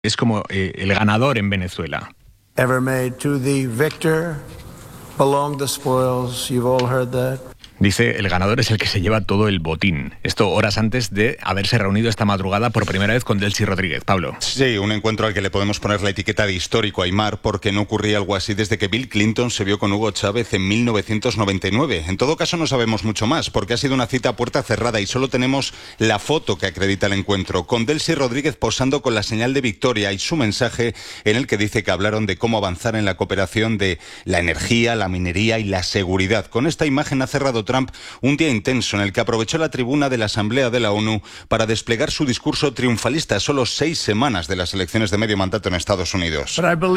Es como el ganador en Venezuela. Ever made to the victor belong the spoils. You've all heard that. Dice, el ganador es el que se lleva todo el botín. Esto horas antes de haberse reunido esta madrugada por primera vez con Delcy Rodríguez. Pablo. Sí, un encuentro al que le podemos poner la etiqueta de histórico, Aimar, porque no ocurría algo así desde que Bill Clinton se vio con Hugo Chávez en 1999. En todo caso, no sabemos mucho más, porque ha sido una cita a puerta cerrada y solo tenemos la foto que acredita el encuentro, con Delcy Rodríguez posando con la señal de victoria y su mensaje en el que dice que hablaron de cómo avanzar en la cooperación de la energía, la minería y la seguridad. Con esta imagen ha cerrado Trump un día intenso en el que aprovechó la tribuna de la Asamblea de la ONU para desplegar su discurso triunfalista a solo 6 semanas de las elecciones de medio mandato en Estados Unidos.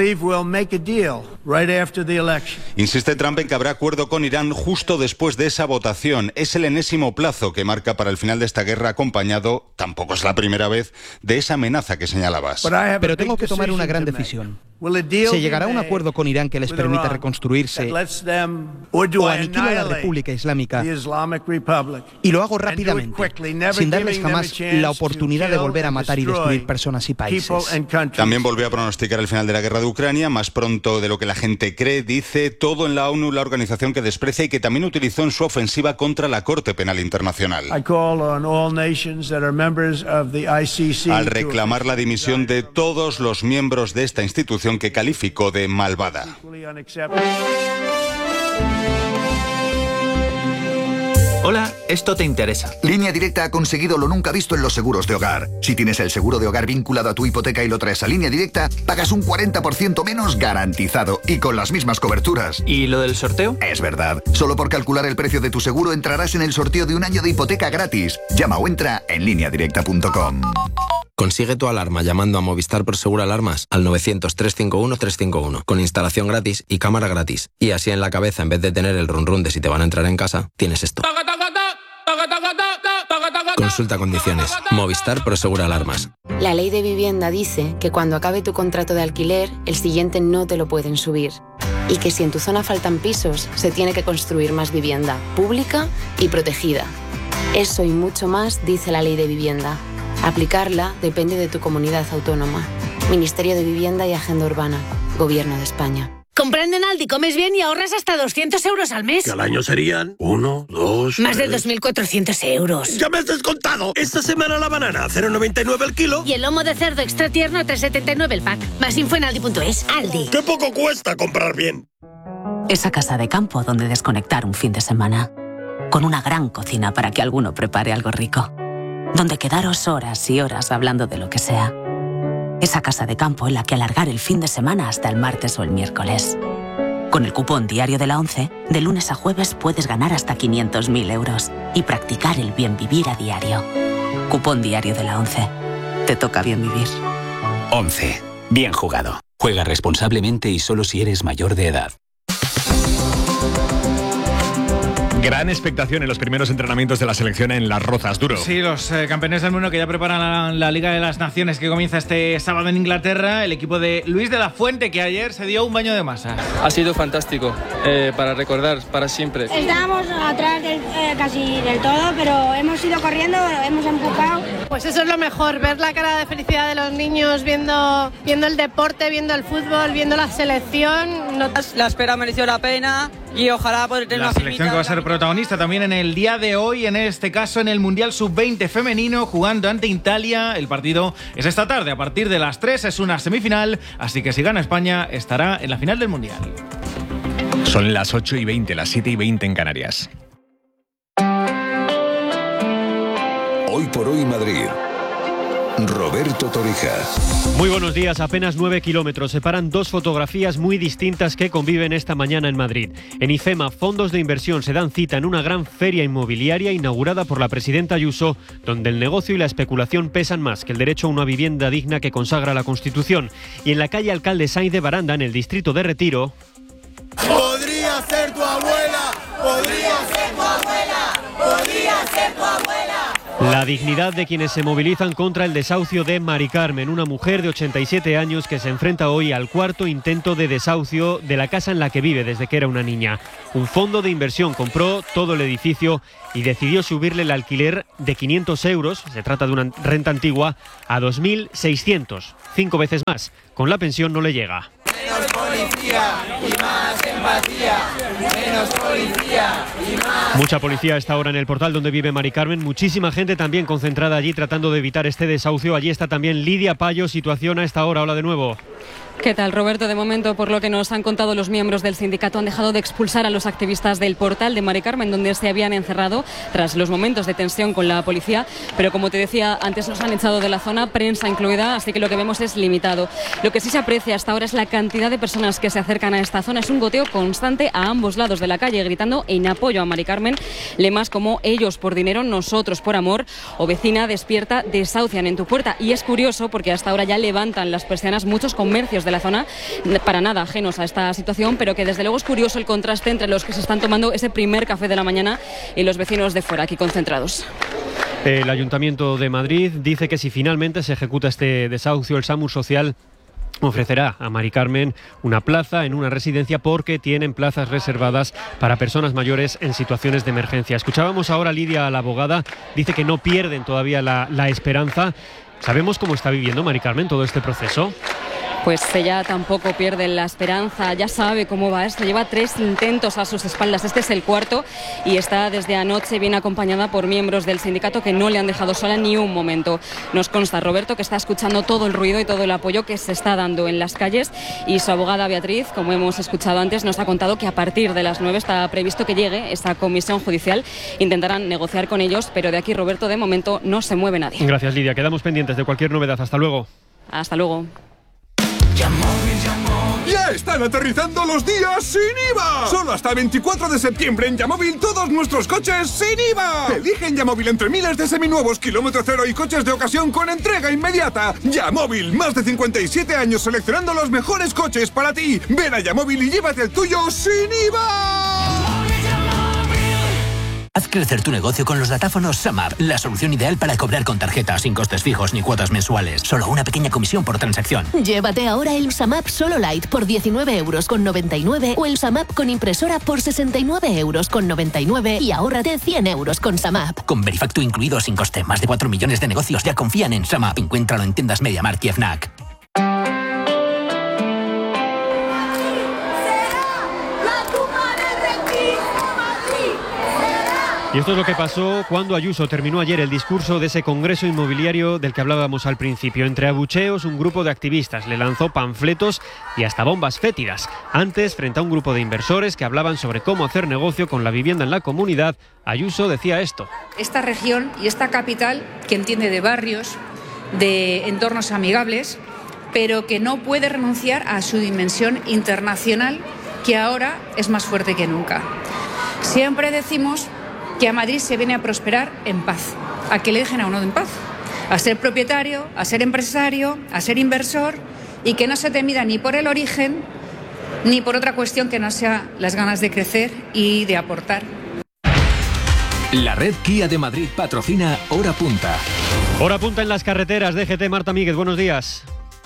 Insiste Trump en que habrá acuerdo con Irán justo después de esa votación. Es el enésimo plazo que marca para el final de esta guerra, acompañado, tampoco es la primera vez, de esa amenaza que señalabas. Pero tengo que tomar una gran decisión. ¿Se llegará a un acuerdo con Irán que les permita reconstruirse o aniquila la República Islámica? Y lo hago rápidamente, sin darles jamás la oportunidad de volver a matar y destruir personas y países. También volvió a pronosticar el final de la guerra de Ucrania, más pronto de lo que la gente cree, dice, todo en la ONU, la organización que desprecia y que también utilizó en su ofensiva contra la Corte Penal Internacional. Al reclamar la dimisión de todos los miembros de esta institución que calificó de malvada. Hola, esto te interesa. Línea Directa ha conseguido lo nunca visto en los seguros de hogar. Si tienes el seguro de hogar vinculado a tu hipoteca y lo traes a Línea Directa, pagas un 40% menos garantizado y con las mismas coberturas. ¿Y lo del sorteo? Es verdad. Solo por calcular el precio de tu seguro entrarás en el sorteo de un año de hipoteca gratis. Llama o entra en lineadirecta.com. Consigue tu alarma llamando a Movistar Prosegur Alarmas al 900-351-351 con instalación gratis y cámara gratis. Y así en la cabeza, en vez de tener el run run de si te van a entrar en casa, tienes esto. Consulta condiciones. Movistar Prosegur Alarmas. La ley de vivienda dice que cuando acabe tu contrato de alquiler, el siguiente no te lo pueden subir. Y que si en tu zona faltan pisos, se tiene que construir más vivienda, pública y protegida. Eso y mucho más dice la ley de vivienda. Aplicarla depende de tu comunidad autónoma. Ministerio de Vivienda y Agenda Urbana. Gobierno de España. Comprando en Aldi comes bien y ahorras hasta 200 euros al mes. Que al año serían 1, 2... Más de 2.400 euros. ¡Ya me has descontado! Esta semana la banana, 0,99 el kilo. Y el lomo de cerdo extra tierno, 3,79 el pack. Más info en Aldi.es. Aldi. ¡Qué poco cuesta comprar bien! Esa casa de campo donde desconectar un fin de semana. Con una gran cocina para que alguno prepare algo rico. Donde quedaros horas y horas hablando de lo que sea. Esa casa de campo en la que alargar el fin de semana hasta el martes o el miércoles. Con el cupón diario de la ONCE, de lunes a jueves puedes ganar hasta 500.000 euros y practicar el bien vivir a diario. Cupón diario de la ONCE. Te toca bien vivir. 11. Bien jugado. Juega responsablemente y solo si eres mayor de edad. Gran expectación en los primeros entrenamientos de la selección en Las Rozas, Duro. Sí, los campeones del mundo que ya preparan la Liga de las Naciones que comienza este sábado en Inglaterra. El equipo de Luis de la Fuente, que ayer se dio un baño de masa. Ha sido fantástico, para recordar, para siempre. Estábamos atrás casi del todo, pero hemos ido corriendo, hemos empujado. Pues eso es lo mejor, ver la cara de felicidad de los niños viendo el deporte, viendo el fútbol, viendo la selección. La espera mereció la pena y ojalá poder tener la una selección que va a ser protagonista también en el día de hoy, en este caso en el Mundial Sub-20 femenino, jugando ante Italia. El partido es esta tarde, a partir de las 3, es una semifinal, así que si gana España estará en la final del Mundial. Son las 8:20, las 7:20 en Canarias. Hoy por hoy Madrid. Roberto Torija. Muy buenos días. Apenas 9 kilómetros separan dos fotografías muy distintas que conviven esta mañana en Madrid. En IFEMA, fondos de inversión se dan cita en una gran feria inmobiliaria inaugurada por la presidenta Ayuso, donde el negocio y la especulación pesan más que el derecho a una vivienda digna que consagra la Constitución. Y en la calle Alcalde Sainz de Baranda, en el distrito de Retiro... Podría ser tu abuela, podría ser tu abuela, podría ser tu abuela. La dignidad de quienes se movilizan contra el desahucio de Mari Carmen, una mujer de 87 años que se enfrenta hoy al cuarto intento de desahucio de la casa en la que vive desde que era una niña. Un fondo de inversión compró todo el edificio y decidió subirle el alquiler de 500 euros, se trata de una renta antigua, a 2.600, 5 veces más. Con la pensión no le llega. Menos policía y más empatía. Menos policía y más. Mucha policía está ahora en el portal donde vive Mari Carmen. Muchísima gente también concentrada allí tratando de evitar este desahucio. Allí está también Lidia Payo, situación a esta hora. Hola de nuevo. ¿Qué tal, Roberto? De momento, por lo que nos han contado los miembros del sindicato, han dejado de expulsar a los activistas del portal de Mari Carmen, donde se habían encerrado tras los momentos de tensión con la policía. Pero como te decía, antes los han echado de la zona, prensa incluida, así que lo que vemos es limitado. Lo que sí se aprecia hasta ahora es la cantidad de personas que se acercan a esta zona. Es un goteo constante a ambos lados de la calle, gritando en apoyo a Mari Carmen. Lemas como ellos por dinero, nosotros por amor, o vecina despierta, desahucian en tu puerta. Y es curioso porque hasta ahora ya levantan las persianas muchos comercios de la zona, para nada ajenos a esta situación, pero que desde luego es curioso el contraste entre los que se están tomando ese primer café de la mañana y los vecinos de fuera aquí concentrados. El Ayuntamiento de Madrid dice que si finalmente se ejecuta este desahucio, el SAMUR Social ofrecerá a Mari Carmen una plaza en una residencia porque tienen plazas reservadas para personas mayores en situaciones de emergencia. Escuchábamos ahora a Lidia, la abogada, dice que no pierden todavía la esperanza. ¿Sabemos cómo está viviendo Mari Carmen todo este proceso? Pues ella tampoco pierde la esperanza, ya sabe cómo va esto, lleva 3 intentos a sus espaldas, este es el cuarto y está desde anoche bien acompañada por miembros del sindicato que no le han dejado sola ni un momento. Nos consta, Roberto, que está escuchando todo el ruido y todo el apoyo que se está dando en las calles y su abogada Beatriz, como hemos escuchado antes, nos ha contado que a partir de las 9 está previsto que llegue esa comisión judicial. Intentarán negociar con ellos, pero de aquí, Roberto, de momento no se mueve nadie. Gracias, Lidia. Quedamos pendientes de cualquier novedad. Hasta luego. Hasta luego. ¡Ya están aterrizando los días sin IVA! Solo hasta el 24 de septiembre en Yamóvil todos nuestros coches sin IVA. Elige en Yamóvil entre miles de seminuevos, kilómetro cero y coches de ocasión con entrega inmediata. Yamóvil, más de 57 años seleccionando los mejores coches para ti. Ven a Yamóvil y llévate el tuyo sin IVA. Haz crecer tu negocio con los datáfonos SumUp, la solución ideal para cobrar con tarjeta sin costes fijos ni cuotas mensuales. Solo una pequeña comisión por transacción. Llévate ahora el SumUp Solo Lite por 19,99 € o el SumUp con impresora por 69,99 € y ahórrate 100 € con SumUp. Con Verifactu incluido sin coste, más de 4 millones de negocios ya confían en SumUp. Encuéntralo en tiendas MediaMarkt y Fnac. Y esto es lo que pasó cuando Ayuso terminó ayer el discurso de ese congreso inmobiliario del que hablábamos al principio. Entre abucheos, un grupo de activistas le lanzó panfletos y hasta bombas fétidas. Antes, frente a un grupo de inversores que hablaban sobre cómo hacer negocio con la vivienda en la comunidad, Ayuso decía esto. Esta región y esta capital, que entiende de barrios, de entornos amigables, pero que no puede renunciar a su dimensión internacional, que ahora es más fuerte que nunca. Siempre decimos que a Madrid se viene a prosperar en paz, a que le dejen a uno en paz, a ser propietario, a ser empresario, a ser inversor y que no se te mida ni por el origen ni por otra cuestión que no sea las ganas de crecer y de aportar. La red Kia de Madrid patrocina Hora Punta. Hora Punta en las carreteras. DGT, Marta Míguez, buenos días.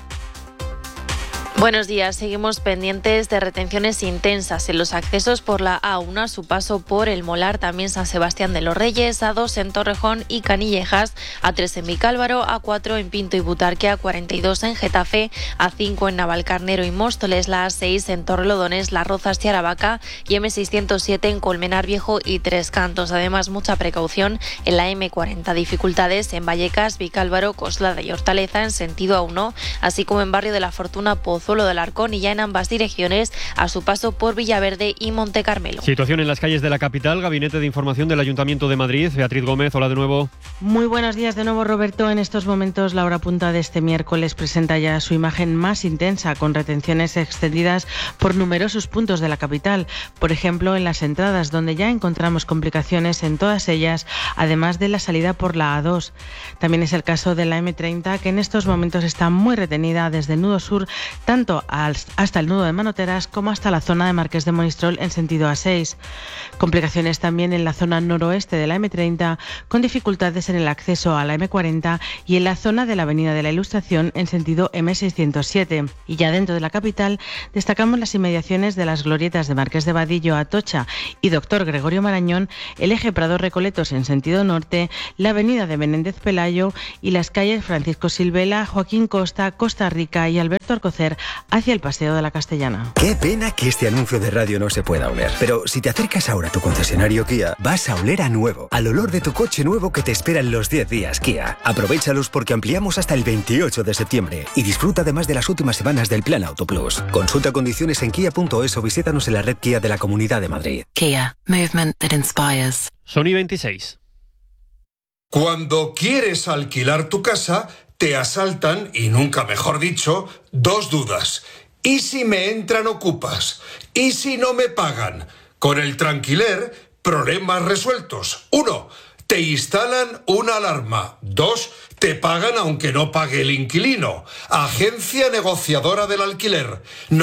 Buenos días. Seguimos pendientes de retenciones intensas en los accesos por la A1 a su paso por El Molar, también San Sebastián de los Reyes, A2 en Torrejón y Canillejas, A3 en Vicálvaro, A4 en Pinto y Butarque, A42 en Getafe, A5 en Navalcarnero y Móstoles, la A6 en Torrelodones, Las Rozas y Aravaca y M607 en Colmenar Viejo y Tres Cantos. Además, mucha precaución en la M40. Dificultades en Vallecas, Vicálvaro, Coslada y Hortaleza en sentido A1, así como en Barrio de la Fortuna, Pozuelo del Arcón y ya en ambas direcciones a su paso por Villaverde y Monte Carmelo. Situación en las calles de la capital. Gabinete de Información del Ayuntamiento de Madrid. Beatriz Gómez, hola de nuevo. Muy buenos días de nuevo, Roberto. En estos momentos la hora punta de este miércoles presenta ya su imagen más intensa, con retenciones extendidas por numerosos puntos de la capital. Por ejemplo, en las entradas, donde ya encontramos complicaciones en todas ellas, además de la salida por la A2. También es el caso de la M30, que en estos momentos está muy retenida desde el nudo sur, tanto tanto hasta el nudo de Manoteras como hasta la zona de Marqués de Monistrol en sentido A6. Complicaciones también en la zona noroeste de la M30, con dificultades en el acceso a la M40 y en la zona de la Avenida de la Ilustración en sentido M607. Y ya dentro de la capital destacamos las inmediaciones de las glorietas de Marqués de Vadillo, Atocha y Doctor Gregorio Marañón, el eje Prado-Recoletos en sentido norte, la Avenida de Menéndez Pelayo y las calles Francisco Silvela, Joaquín Costa, Costa Rica y Alberto Alcocer hacia el Paseo de la Castellana. Qué pena que este anuncio de radio no se pueda oler. Pero si te acercas ahora a tu concesionario Kia, vas a oler a nuevo, al olor de tu coche nuevo que te espera en los 10 días Kia. Aprovéchalos porque ampliamos hasta el 28 de septiembre y disfruta además de las últimas semanas del Plan Auto Plus. Consulta condiciones en kia.es o visítanos en la red Kia de la Comunidad de Madrid. Kia, movement that inspires. Sony 26. Cuando quieres alquilar tu casa, te asaltan, y nunca mejor dicho, dos dudas. ¿Y si me entran ocupas? ¿Y si no me pagan? Con el Tranquiler, problemas resueltos. 1. Te instalan una alarma. 2. Te pagan aunque no pague el inquilino. Agencia negociadora del alquiler.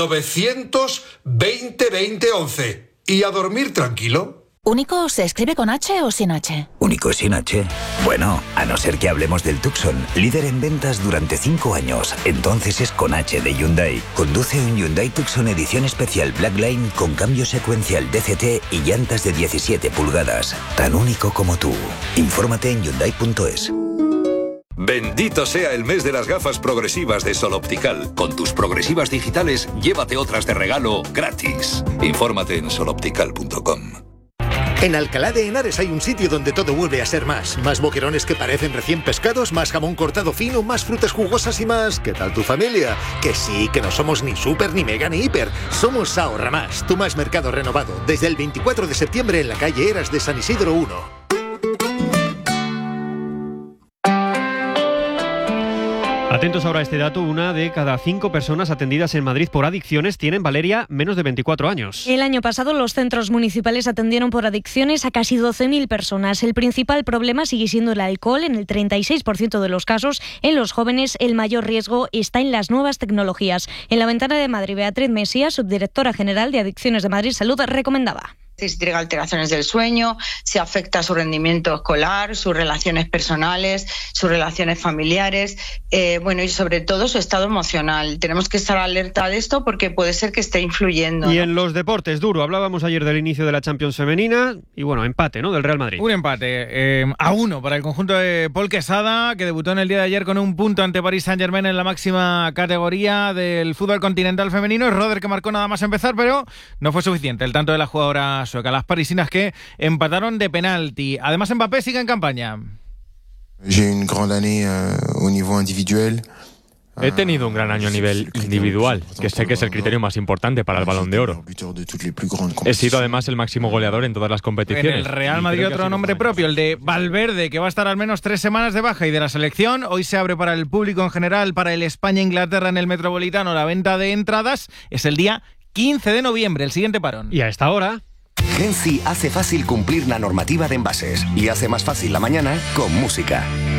920-2011. ¿Y a dormir tranquilo? ¿Único se escribe con H o sin H? ¿Único sin H? Bueno, a no ser que hablemos del Tucson, líder en ventas durante 5 años. Entonces es con H de Hyundai. Conduce un Hyundai Tucson edición especial Blackline con cambio secuencial DCT y llantas de 17 pulgadas. Tan único como tú. Infórmate en Hyundai.es. Bendito sea el mes de las gafas progresivas de Sol Optical. Con tus progresivas digitales, llévate otras de regalo gratis. Infórmate en soloptical.com. En Alcalá de Henares hay un sitio donde todo vuelve a ser más. Más boquerones que parecen recién pescados, más jamón cortado fino, más frutas jugosas y más... ¿Qué tal tu familia? Que sí, que no somos ni súper, ni mega, ni hiper. Somos Ahorra Más, tu más mercado renovado. Desde el 24 de septiembre en la calle Eras de San Isidro 1. Atentos ahora a este dato, 1 de cada 5 personas atendidas en Madrid por adicciones tienen, Valeria, menos de 24 años. El año pasado los centros municipales atendieron por adicciones a casi 12.000 personas. El principal problema sigue siendo el alcohol. En el 36% de los casos, en los jóvenes el mayor riesgo está en las nuevas tecnologías. En la Ventana de Madrid, Beatriz Mesías, subdirectora general de Adicciones de Madrid Salud, recomendaba. Si tiene alteraciones del sueño, si afecta su rendimiento escolar, sus relaciones personales, sus relaciones familiares, y sobre todo su estado emocional. Tenemos que estar alerta de esto porque puede ser que esté influyendo. Y en los deportes, duro, hablábamos ayer del inicio de la Champions femenina y empate, ¿no?, del Real Madrid. Un empate a 1 para el conjunto de Paul Quesada, que debutó en el día de ayer con un punto ante Paris Saint-Germain en la máxima categoría del fútbol continental femenino. Es Roder que marcó nada más empezar, pero no fue suficiente el tanto de la jugadora sueca. Las parisinas que empataron de penalti. Además, Mbappé sigue en campaña. He tenido un gran año a nivel individual, que sé que es el criterio más importante para el Balón de Oro. He sido además el máximo goleador en todas las competiciones. En el Real Madrid otro nombre propio, el de Valverde, que va a estar al menos 3 semanas de baja, y de la selección. Hoy se abre para el público en general, para el España-Inglaterra en el Metropolitano, la venta de entradas. Es el día 15 de noviembre, el siguiente parón. Y a esta hora... Genci hace fácil cumplir la normativa de envases y hace más fácil la mañana con música.